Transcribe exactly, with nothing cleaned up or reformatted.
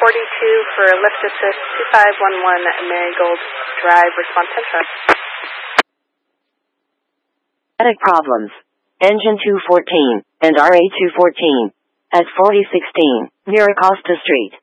forty-two for lift assist, two five one one Marigold Drive, response Central. Static problems. Engine two fourteen and R A two fourteen at forty sixteen near Acosta Street.